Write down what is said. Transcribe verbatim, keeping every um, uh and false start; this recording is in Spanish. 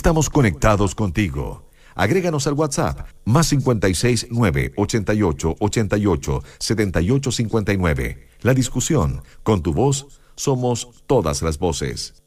Estamos conectados contigo. Agréganos al WhatsApp más cincuenta y seis, nueve, ochenta y ocho, ochenta y ocho, setenta y ocho cincuenta y nueve. La discusión, con tu voz, somos todas las voces.